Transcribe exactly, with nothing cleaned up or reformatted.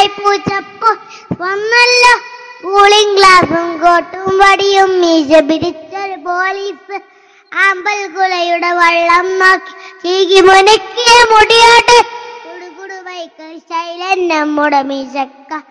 പൂച്ചപ്പോ വന്നല്ലോ. കൂളിംഗ് ഗ്ലാസും കോട്ടും വടിയും മീശ പിടിച്ചൊരു പോലീസ്. ആമ്പൽ കുലയുടെ വള്ളം നോക്കി ചീകി മുനക്കിയ മുടിയോട്ട് കുടുകുടു വൈക്കൽ ശൈലൻ നമ്മുടെ മീശക്ക